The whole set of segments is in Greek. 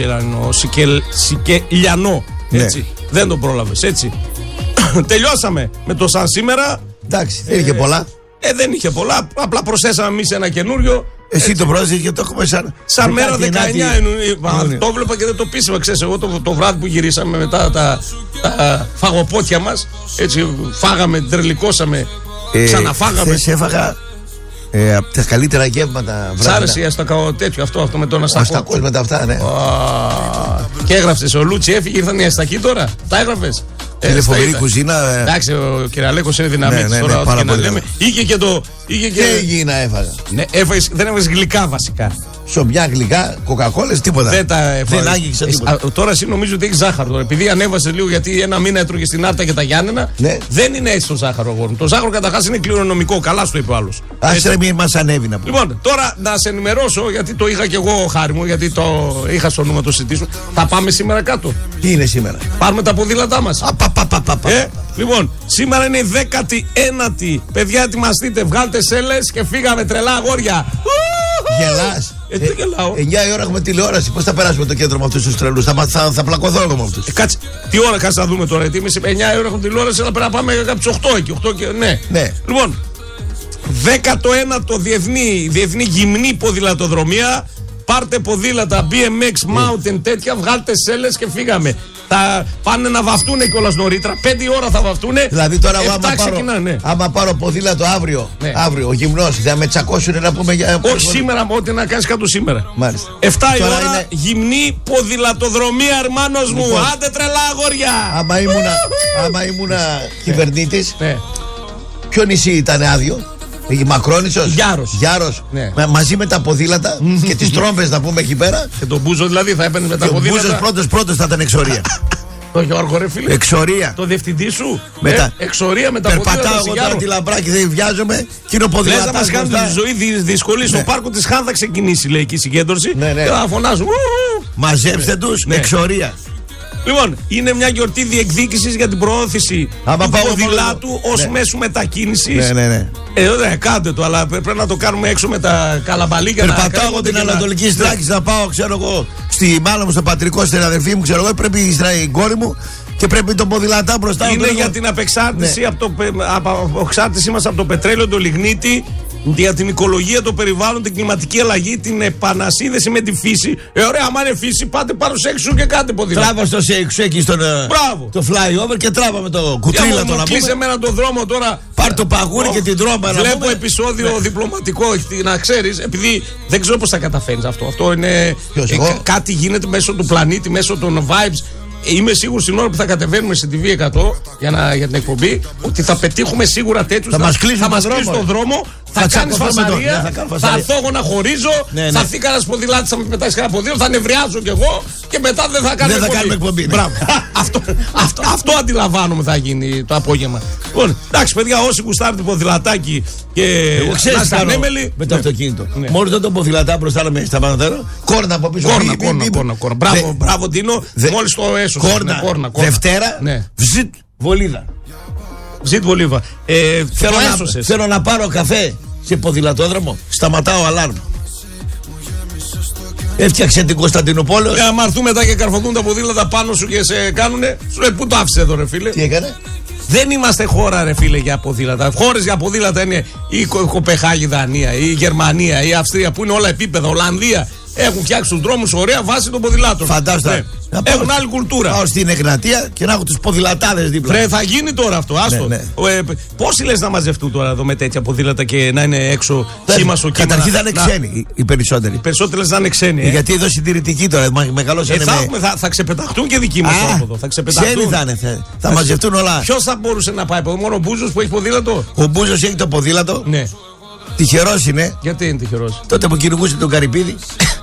Σικελιανό. Σικελιανό. Έτσι. Ναι. Δεν τον πρόλαβες, έτσι. Τελειώσαμε με το σαν σήμερα. Εντάξει, δεν είχε πολλά. Δεν είχε πολλά. Απλά προσθέσαμε εμείς ένα καινούριο. Εσύ το πρόσθεσες και το έχουμε σαν μέρα 19 Ιουνίου. Το βλέπα και δεν το πείσαμε. Ξέρεις, εγώ το βράδυ που γυρίσαμε μετά τα φαγοπότια μας. Έτσι, φάγαμε, τρελικώσαμε, ξαναφάγαμε. Χθες έφαγα από τα καλύτερα γεύματα. Σ' άρεσε στο τέτοιο αυτό με τον Αστακό. Αστακός με τα αυτά, ναι. Και έγραψες, ο Λούτσι έφυγε, ήρθαν οι Αστακοί τώρα. Τα έγραφες. Είναι φοβερή κουζίνα. Εντάξει, ο Κυραλέκος είναι δυναμίτης τώρα. Πάρα πολύ. Είχε και το. Και υγιεινά έφαγα. Ναι, δεν έβγαζε γλυκά βασικά. Σομπιά, γλυκά, κοκακόλες, τίποτα. Δεν άγγιξε τίποτα. Τώρα εσύ νομίζω ότι έχει ζάχαρο. Επειδή ανέβασε λίγο, γιατί ένα μήνα έτρωγε στην Άρτα και τα Γιάννενα. Ναι. Δεν είναι έτσι το ζάχαρο, αγόρι. Το ζάχαρο καταρχάς είναι κληρονομικό. Καλά σου είπε ο άλλος. Άσε μην μας ανέβει να πούμε. Λοιπόν, τώρα να σε ενημερώσω, γιατί το είχα και εγώ χάρη μου, γιατί το είχα στο νου να το συζητήσω. Θα πάμε σήμερα κάτω. Τι είναι σήμερα? Πάρουμε τα ποδήλατά μας. Λοιπόν, σήμερα είναι η 19η. Παιδιά, ετοιμαστείτε, βγάλτε σέλες και φύγαμε, τρελά αγόρια. Γελάς? Τι γελάω? 9 η ώρα έχουμε τηλεόραση. Πώς θα περάσουμε το κέντρο με αυτούς τους τρελούς? Θα πλακωθώ εγώ με αυτούς. Κάτσε, τι ώρα κάτσε να δούμε τώρα? 9 η ώρα έχουμε τηλεόραση, αλλά πρέπει να πάμε από τις 8 εκεί. 8 και, ναι. Λοιπόν, 19ο διεθνή γυμνή ποδηλατοδρομία. Πάρτε ποδήλατα, BMX, mountain, τέτοια, βγάλτε σέλες και φύγαμε. Θα πάνε να βαφτούνε κιόλας νωρίτερα. 5 ώρα θα βαφτούνε. Δηλαδή τώρα άμα πάρω ποδήλατο αύριο, ο γυμνός, θα με τσακώσουν να πούμε για. Όχι σήμερα, ό,τι να κάνεις κάτω σήμερα. Μάλιστα. 7 η ώρα είναι γυμνή ποδηλατοδρομία, ερμάνος μου. Λοιπόν, άντε τρελά αγόρια. Άμα ήμουνα κυβερνήτης, ποιο νησί ήταν άδειο? Μακρόνισσος. Γιάρος. Ναι. Μαζί με τα ποδήλατα και τις τρόμπες να πούμε εκεί πέρα. Και τον Μπούζο δηλαδή θα έπαιρνε με τα ποδήλατα. Ο Μπούζος πρώτος θα ήταν εξορία. Το Γιώργο ρε φίλε. Εξορία. Το διευθυντή σου. Εξορία με τα ποδήλατα. Περπατάω εγώ τώρα τη Λαμπράκη, δεν βιάζομαι. Και είναι ο ποδήλατας. Λες να μας κάνουν τη ζωή δύσκολη. Στο πάρκο της Χάν θα ξεκινήσει, λέει, εκεί η συγκέντρωση. Και θα φωνάζουν. Μαζέψτε τους. Εξορία. Λοιπόν, είναι μια γιορτή διεκδίκησης για την προώθηση του ποδηλάτου ως μέσου μετακίνησης. Ναι. Κάντε το, αλλά πρέπει να το κάνουμε έξω με τα καλαμπαλίκια. Περπατάω εγώ την Ανατολική Στράκη να πάω, ξέρω εγώ, στη μάνα μου, στο πατρικό, στην αδερφή μου, ξέρω εγώ, πρέπει η κόρη μου και πρέπει το ποδηλατά μπροστά μου. Είναι για την απεξάρτηση απεξάρτησή μας από το πετρέλαιο, το λιγνίτη. Για την οικολογία, το περιβάλλον, την κλιματική αλλαγή, την επανασύνδεση με τη φύση. Ωραία, άμα είναι φύση, πάτε πάνω σε έξω και κάντε ποδήλατο. Τράβα στο σε εκεί στον το flyover και τράβα με το κουτρίλα το να πούμε. Κλείσε εμένα τον δρόμο τώρα. Πάρ' το παγούρι και την τρόμπα. Βλέπω επεισόδιο διπλωματικό, να ξέρεις, επειδή δεν ξέρω πώς θα καταφέρεις αυτό. Αυτό είναι κάτι γίνεται μέσω του πλανήτη, μέσω των vibes. Είμαι σίγουρος την ώρα που θα κατεβαίνουμε στην TV100 για την εκπομπή ότι θα πετύχουμε σίγουρα τέτοιους. Θα μας κλείσουν τον δρόμο. Θα κάνεις φασαρία, θα έρθω εγώ να χωρίζω, θα έρθει κανένας ποδηλάτης, θα με πετάξει κανένα ποδήλατο, θα νευριάζω κι εγώ και μετά δεν θα κάνουμε εκπομπή. Μπράβο. Αυτό αντιλαμβάνομαι θα γίνει το απόγευμα. Λοιπόν, εντάξει παιδιά, όσοι γουστάρετε ποδηλατάκι και να ανέμελοι με το αυτοκίνητο. Μόλις το ποδηλατά μπροστά με σταματέρω, κόρνα από πίσω. Κόρνα. Μπράβο Ντίνο, μόλις το έσωσε. Κόρνα. Δευτέρα, βζιτ, βολίδα. Ζήτ Βολίβα. Θέλω να πάρω καφέ σε ποδηλατόδρομο. Σταματάω αλάρμ. Έφτιαξε την Κωνσταντινούπολη. άμα έρθουν μετά και καρφωθούν τα ποδήλατα πάνω σου και σε κάνουνε, σου λέει πού το άφησε εδώ ρε φίλε. Τι έκανε? Δεν είμαστε χώρα ρε φίλε για ποδήλατα. Χώρες για ποδήλατα είναι η Κοπεχάγη, Δανία, η Γερμανία, η Αυστρία που είναι όλα επίπεδα, Ολλανδία. Έχουν φτιάξει τους δρόμους ωραία βάσει των ποδηλάτων. Φαντάζομαι. Έχουν άλλη κουλτούρα. Πάω στην Εγνατία και να έχω τους ποδηλατάδες δίπλα. Φρέ, θα γίνει τώρα αυτό. Άστο. Πόσοι λες να μαζευτούν τώρα εδώ με τέτοια ποδήλατα και να είναι έξω σήμα στο κείμενο? Καταρχήν θα είναι ξένοι οι περισσότεροι. Οι περισσότεροι λες να είναι ξένοι. Γιατί εδώ συντηρητικοί τώρα. Θα ξεπεταχτούν και δικοί μας εδώ. Ξένοι θα είναι. Θα μαζευτούν όλα. Ποιος θα μπορούσε να πάει εδώ? Μόνο ο Μπούζος που έχει ποδήλατο. Ο Μπούζος έχει το ποδήλατο. Ναι. Τυχερός είναι. Γιατί είναι τυχερός? Τότε που κυνηγούσε τον Καρυπίδη.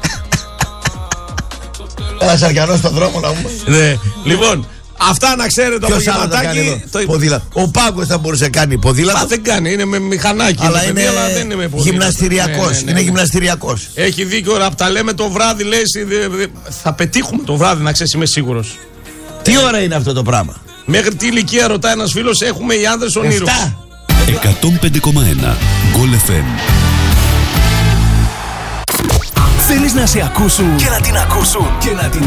Ένα σαριανό στον δρόμο να πούμε. Ναι. Λοιπόν, αυτά να ξέρετε το απογευματάκι. Ο Πάγκος θα μπορούσε να κάνει ποδήλατο. Δεν κάνει, είναι με μηχανάκι. Αλλά είναι γυμναστηριακός. Είναι γυμναστηριακός. Έχει δίκιο, απ' τα λέμε το βράδυ, λέει. Θα πετύχουμε το βράδυ, να ξέρεις, είμαι σίγουρος. Τι ώρα είναι αυτό το πράγμα? Μέχρι τι ηλικία, ρωτάει ένας φίλος, έχουμε οι άνδρες ονείρου. 105,1 Goal FM. Θέλεις να σε ακούσουν και να την ακούσουν και να την